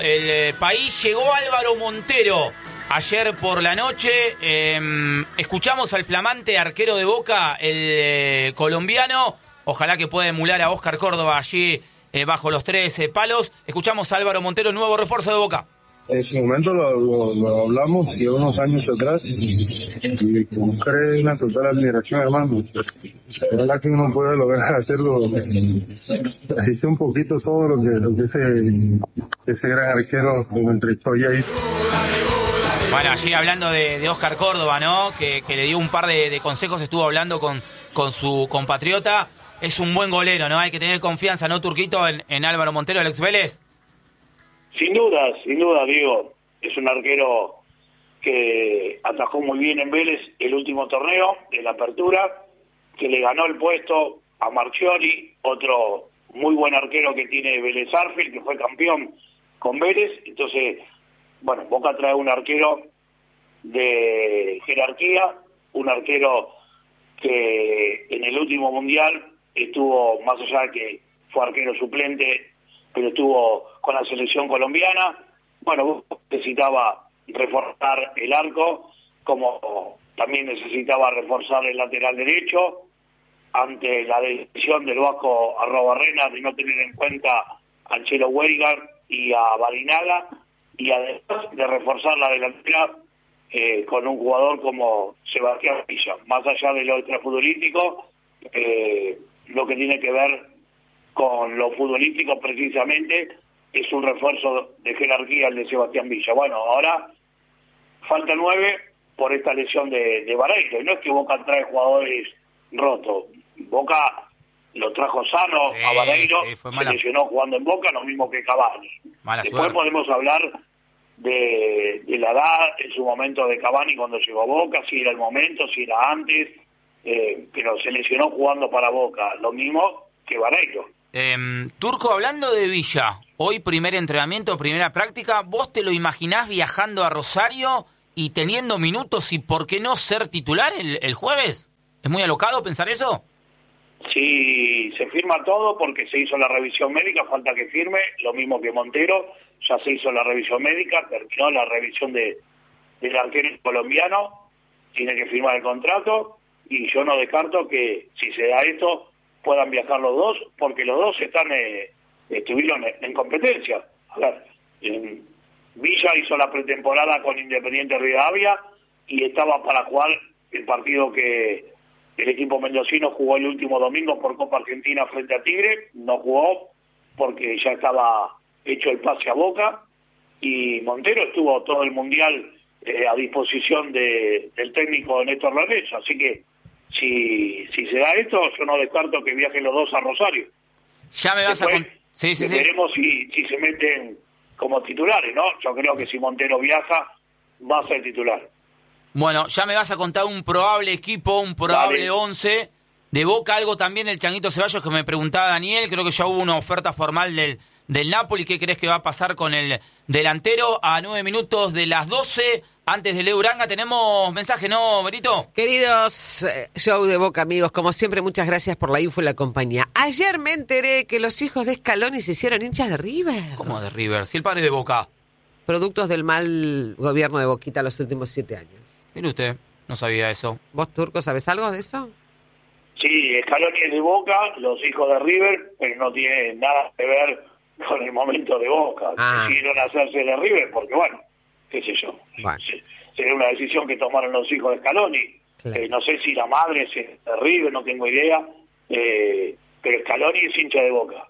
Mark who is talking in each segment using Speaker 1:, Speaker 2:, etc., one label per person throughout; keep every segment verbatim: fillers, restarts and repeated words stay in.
Speaker 1: El eh, país llegó Álvaro Montero ayer por la noche. Eh, escuchamos al flamante arquero de Boca, el eh, colombiano. Ojalá que pueda emular a Oscar Córdoba allí eh, bajo los tres eh, palos. Escuchamos a Álvaro Montero, nuevo refuerzo de Boca.
Speaker 2: En su momento lo, lo, lo hablamos y unos años atrás y mostré una total admiración, hermano. La verdad que uno puede lograr hacerlo, así sea un poquito todo lo que, lo que ese, ese gran arquero me entrevistó ahí.
Speaker 1: Bueno, allí hablando de, de Oscar Córdoba, ¿no? Que, que le dio un par de, de consejos, estuvo hablando con, con su compatriota. Es un buen golero, ¿no? Hay que tener confianza, ¿no, Turquito, en, en Álvaro Montero, el ex Vélez?
Speaker 3: Sin duda, sin duda, Diego. Es un arquero que atajó muy bien en Vélez el último torneo, de la apertura, que le ganó el puesto a Marchioli, otro muy buen arquero que tiene Vélez Sarsfield, que fue campeón con Vélez. Entonces, bueno, Boca trae un arquero de jerarquía, un arquero que en el último mundial estuvo, más allá de que fue arquero suplente, pero estuvo con la selección colombiana. Bueno, necesitaba reforzar el arco, como también necesitaba reforzar el lateral derecho, ante la decisión del Vasco Arrobarrena de no tener en cuenta a Chelo Weigar y a Barinaga, y además de reforzar la delantera eh, con un jugador como Sebastián Villa. Más allá de lo extrafutbolístico, eh, lo que tiene que ver con lo futbolístico precisamente es un refuerzo de jerarquía el de Sebastián Villa. Bueno, ahora falta nueve por esta lesión de, de Vareiro, y no es que Boca trae jugadores rotos. Boca lo trajo sano sí, a Vareiro, sí, se lesionó jugando en Boca, lo mismo que Cavani. Mala Después suerte. Podemos hablar de, de la edad en su momento de Cavani cuando llegó a Boca, si era el momento, si era antes, eh, pero se lesionó jugando para Boca, lo mismo que Vareiro.
Speaker 1: Eh, Turco, hablando de Villa, hoy primer entrenamiento, primera práctica, ¿vos te lo imaginás viajando a Rosario y teniendo minutos y por qué no ser titular el, el jueves? ¿Es muy alocado pensar eso?
Speaker 3: Sí, se firma todo porque se hizo la revisión médica, falta que firme, lo mismo que Montero, ya se hizo la revisión médica, terminó la revisión de del arquero colombiano, tiene que firmar el contrato, y yo no descarto que si se da esto puedan viajar los dos, porque los dos están eh, estuvieron en competencia. A ver, en Villa hizo la pretemporada con Independiente Rivadavia y estaba para jugar el partido que el equipo mendocino jugó el último domingo por Copa Argentina frente a Tigre. No jugó porque ya estaba hecho el pase a Boca, y Montero estuvo todo el mundial eh, a disposición de, del técnico Néstor Lorenzo, así que Si, si se da esto, yo no descarto que viajen los dos a Rosario.
Speaker 1: Ya me vas Después, a... Con... Sí, sí, sí.
Speaker 3: Veremos si, si se meten como titulares, ¿no? Yo creo que si Montero viaja, va a ser titular.
Speaker 1: Bueno, ya me vas a contar un probable equipo, un probable Dale. once. De Boca, algo también del Changuito Ceballos que me preguntaba Daniel. Creo que ya hubo una oferta formal del, del Napoli. ¿Qué crees que va a pasar con el delantero? A nueve minutos de las doce... Antes de Leo Uranga, tenemos mensaje, ¿no, Berito?
Speaker 4: Queridos eh, show de Boca, amigos, como siempre, muchas gracias por la info y la compañía. Ayer me enteré que los hijos de Scaloni se hicieron hinchas de River.
Speaker 1: ¿Cómo de River? Si el padre de Boca.
Speaker 4: Productos del mal gobierno de Boquita los últimos siete años.
Speaker 1: Mire usted, no sabía eso.
Speaker 4: ¿Vos, Turco, sabés algo de eso?
Speaker 3: Sí, Scaloni es de Boca, los hijos de River, pero no tiene nada que ver con el momento de Boca. Ah. Decidieron hacerse de River porque, bueno, qué sé yo, bueno. Sería una decisión que tomaron los hijos de Scaloni. Claro. Eh, no sé si la madre es de River, no tengo idea, eh, pero Scaloni es hincha de Boca.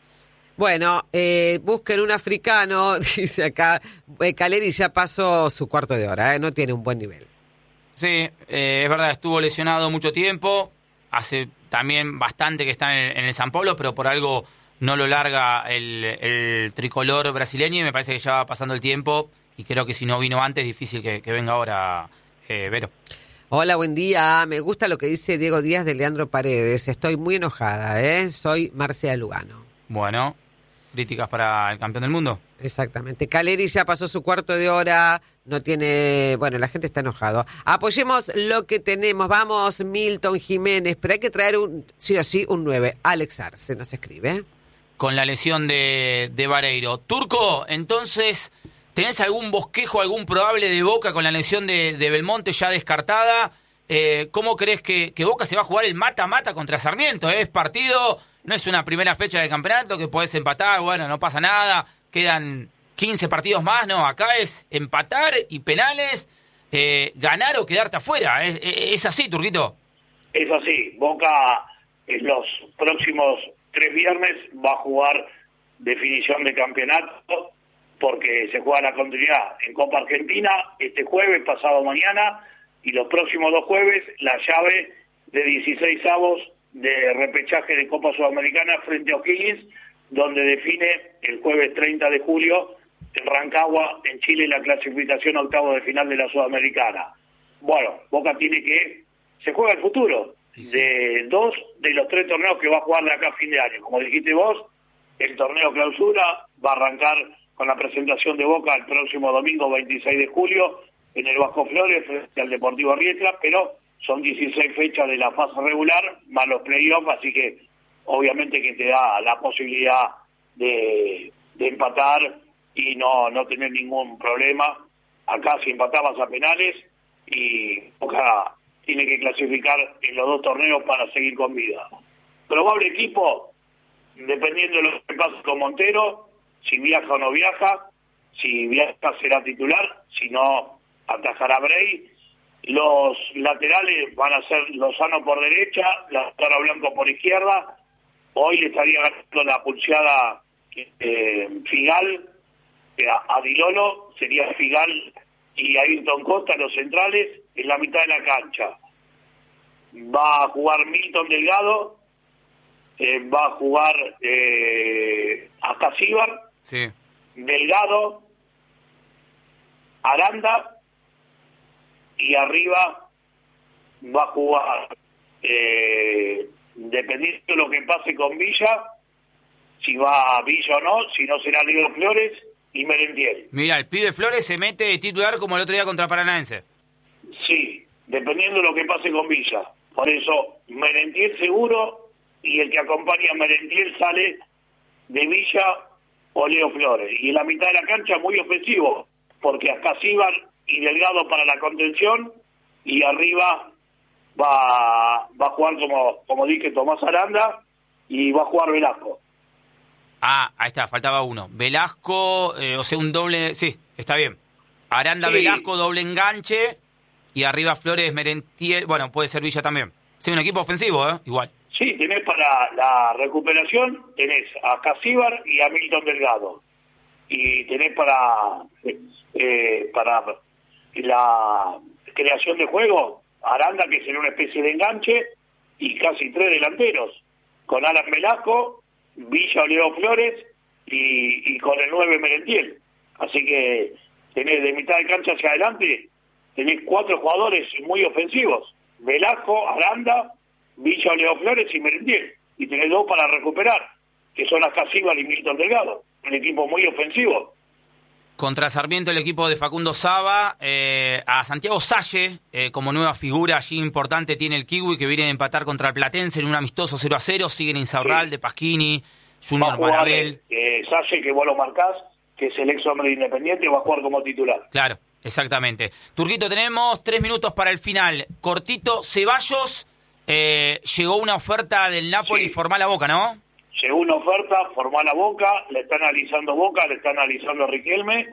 Speaker 4: Bueno, eh, busquen un africano, dice acá, eh, Caleri ya pasó su cuarto de hora, eh, no tiene un buen nivel.
Speaker 1: Sí, eh, es verdad, estuvo lesionado mucho tiempo, hace también bastante que está en el, en el San Pablo, pero por algo no lo larga el, el tricolor brasileño y me parece que ya va pasando el tiempo. Y creo que si no vino antes, es difícil que, que venga ahora, eh, Vero.
Speaker 4: Hola, buen día. Me gusta lo que dice Diego Díaz de Leandro Paredes. Estoy muy enojada, ¿eh? Soy Marcia Lugano.
Speaker 1: Bueno, críticas para el campeón del mundo.
Speaker 4: Exactamente. Caleri ya pasó su cuarto de hora, no tiene... Bueno, la gente está enojado. Apoyemos lo que tenemos. Vamos, Milton Jiménez, pero hay que traer un sí o sí un nueve. Alex Arce nos escribe.
Speaker 1: con la lesión de, de Vareiro. Turco, entonces, ¿tenés algún bosquejo, algún probable de Boca con la lesión de, de Belmonte ya descartada? Eh, ¿Cómo crees que, que Boca se va a jugar el mata-mata contra Sarmiento? ¿Eh? Es partido, no es una primera fecha de campeonato que podés empatar, bueno, no pasa nada, quedan quince partidos más, no, acá es empatar y penales, eh, ganar o quedarte afuera. ¿Es, es así, Turquito?
Speaker 3: Es así. Boca en los próximos tres viernes va a jugar definición de campeonato porque se juega la continuidad en Copa Argentina este jueves, pasado mañana, y los próximos dos jueves la llave de dieciséis avos de repechaje de Copa Sudamericana frente a O'Higgins, donde define el jueves treinta de julio en Rancagua, en Chile, la clasificación a octavos de final de la Sudamericana. Bueno, Boca tiene que... se juega el futuro de dos de los tres torneos que va a jugar de acá a fin de año. Como dijiste vos, el torneo clausura va a arrancar con la presentación de Boca el próximo domingo veintiséis de julio en el Vasco Flores frente al Deportivo Riestra, pero son dieciséis fechas de la fase regular más los playoffs, así que obviamente que te da la posibilidad de, de empatar y no, no tener ningún problema. Acá si empatabas a penales y Boca tiene que clasificar en los dos torneos para seguir con vida. Probable equipo, dependiendo de lo que pase con Montero, si viaja o no viaja, si viaja será titular, si no atajará Bray. Los laterales van a ser Lozano por derecha, Lautaro Blanco por izquierda. Hoy le estaría ganando la pulseada eh, Figal eh, a, a Dilolo, sería Figal y Ayrton Costa los centrales en la mitad de la cancha. Va a jugar Milton Delgado, eh, va a jugar eh, Ascasíbar,
Speaker 1: sí.
Speaker 3: Delgado, Aranda, y arriba va a jugar, eh, dependiendo de lo que pase con Villa, si va a Villa o no, si no será Leo Flores y Merentiel.
Speaker 1: Mira, el pibe Flores se mete de titular como el otro día contra Paranaense.
Speaker 3: Sí, dependiendo de lo que pase con Villa. Por eso, Merentiel seguro, y el que acompaña a Merentiel sale de Villa o Leo Flores. Y en la mitad de la cancha muy ofensivo, porque Ascasíbar y Delgado para la contención, y arriba va, va a jugar, como, como dije, Tomás Aranda, y va a jugar Velasco.
Speaker 1: Ah, ahí está, faltaba uno. Velasco, eh, o sea, un doble... Sí, está bien. Aranda, sí. Velasco, doble enganche, y arriba Flores, Merentiel... Bueno, puede ser Villa también. Sí, un equipo ofensivo, ¿eh? Igual.
Speaker 3: Sí, tenés para la recuperación, tenés a Casíbar y a Milton Delgado. Y tenés para... Eh, para la creación de juego, Aranda, que será una especie de enganche, y casi tres delanteros, con Alan Velasco, Villa o Leo Flores, y, y con el nueve Merentiel. Así que tenés de mitad de cancha hacia adelante, tenés cuatro jugadores muy ofensivos, Velasco, Aranda, Villa o Leo Flores y Merentiel, y tenés dos para recuperar, que son Ascasíbar y Milton Delgado, un equipo muy ofensivo.
Speaker 1: Contra Sarmiento el equipo de Facundo Saba, eh, a Santiago Salle, eh, como nueva figura allí importante, tiene el Kiwi, que viene a empatar contra el Platense en un amistoso cero a cero, siguen Insaurralde, sí. Pasquini, Junior Marabel.
Speaker 3: Eh, Salle, que vos lo marcás, que es el ex hombre de Independiente, va a jugar como titular.
Speaker 1: Claro, exactamente. Turquito, tenemos tres minutos para el final. Cortito, Ceballos, eh, llegó una oferta del Napoli, sí. Formal a Boca, ¿no?
Speaker 3: Llegó una oferta, formal a Boca, le está analizando Boca, le está analizando Riquelme.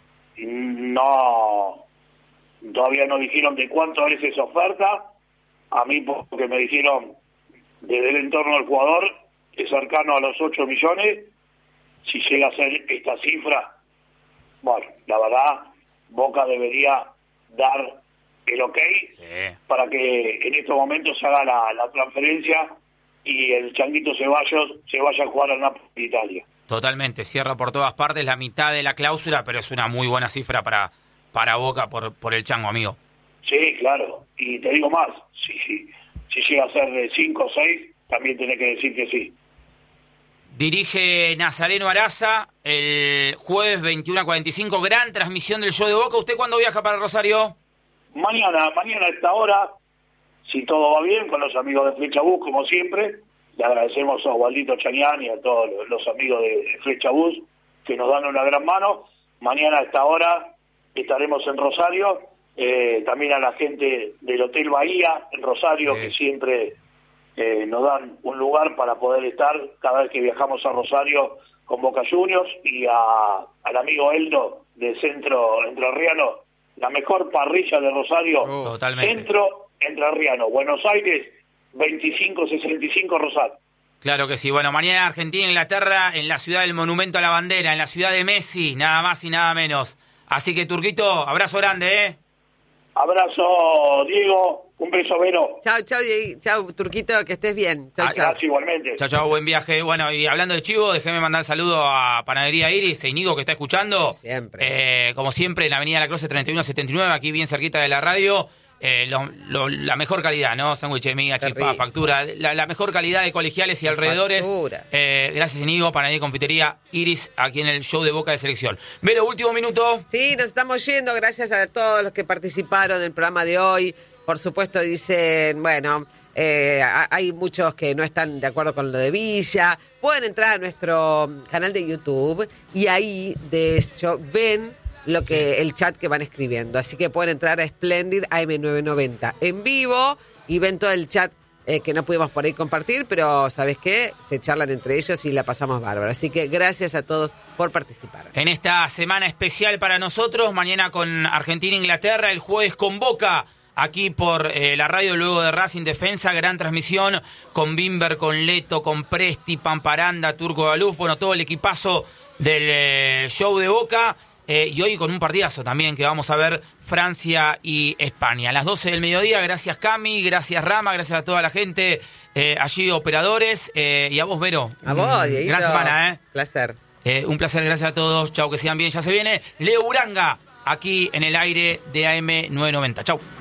Speaker 3: No, todavía no dijeron de cuánto es esa oferta. A mí, porque me dijeron desde el entorno del jugador, es cercano a los ocho millones. Si llega a ser esta cifra, bueno, la verdad, Boca debería dar el ok, sí, para que en estos momentos se haga la, la transferencia y el Changuito Ceballos se vaya a jugar al Napoli de Italia.
Speaker 1: Totalmente, cierra por todas partes, la mitad de la cláusula, pero es una muy buena cifra para para Boca por por el Chango, amigo.
Speaker 3: Sí, claro, y te digo más, si, si, si llega a ser de cinco o seis, también tenés que decir que sí.
Speaker 1: Dirige Nazareno Araza el jueves veintiuno a cuarenta y cinco, gran transmisión del show de Boca. ¿Usted cuándo viaja para Rosario?
Speaker 3: Mañana, mañana a esta hora, si todo va bien, con los amigos de Flecha Bus, como siempre, le agradecemos a Osvaldito Chañán y a todos los amigos de Flecha Bus que nos dan una gran mano. Mañana a esta hora estaremos en Rosario, eh, también a la gente del Hotel Bahía en Rosario, sí, que siempre eh, nos dan un lugar para poder estar cada vez que viajamos a Rosario con Boca Juniors, y a, al amigo Eldo de Centro Entrerriano, la mejor parrilla de Rosario,
Speaker 1: oh, totalmente.
Speaker 3: Centro Entrerriano, Buenos Aires, veinticinco sesenta y cinco Rosario.
Speaker 1: Claro que sí. Bueno, mañana Argentina, Inglaterra, en la ciudad del Monumento a la Bandera, en la ciudad de Messi, nada más y nada menos. Así que, Turquito, abrazo grande, ¿eh?
Speaker 3: Abrazo, Diego. Un beso, Vero.
Speaker 4: Chao, chao, chao, Turquito, que estés bien. Chao,
Speaker 1: Ah,
Speaker 4: chao.
Speaker 3: Gracias, igualmente.
Speaker 1: Chao, chao, buen viaje. Bueno, y hablando de chivo, déjeme mandar saludo a Panadería Iris, a Inigo, que está escuchando.
Speaker 4: Siempre.
Speaker 1: Eh, como siempre, en la avenida La Croce treinta y uno setenta y nueve, aquí bien cerquita de la radio. Eh, lo, lo, la mejor calidad, ¿no? Sándwich de miga, chispa, factura. La, la mejor calidad de Colegiales y alrededores. Eh, gracias, Inigo, Panadería y Confitería Iris, aquí en el show de Boca de Selección. Vero, último minuto.
Speaker 4: Sí, nos estamos yendo. Gracias a todos los que participaron en el programa de hoy. Por supuesto, dicen, bueno, eh, hay muchos que no están de acuerdo con lo de Villa. Pueden entrar a nuestro canal de YouTube y ahí, de hecho, ven lo que el chat que van escribiendo. Así que pueden entrar a Splendid A M novecientos noventa en vivo y ven todo el chat eh, que no pudimos por ahí compartir, pero ¿sabes qué? Se charlan entre ellos y la pasamos bárbaro. Así que gracias a todos por participar.
Speaker 1: En esta semana especial para nosotros, mañana con Argentina-Inglaterra, el jueves con Boca, aquí por eh, la radio luego de Racing Defensa, gran transmisión con Bimber, con Leto, con Presti, Pamparanda, Turco Galuf, bueno, todo el equipazo del eh, show de Boca. Eh, y hoy con un partidazo también que vamos a ver, Francia y España. A las doce del mediodía, gracias Cami, gracias Rama, gracias a toda la gente eh, allí, operadores, eh, y a vos, Vero.
Speaker 4: A vos, Dieguito.
Speaker 1: Gran semana, ¿eh?
Speaker 4: Placer.
Speaker 1: Eh, un placer, gracias a todos. Chau, que sigan bien. Ya se viene Leo Uranga aquí en el aire de A M novecientos noventa. Chau.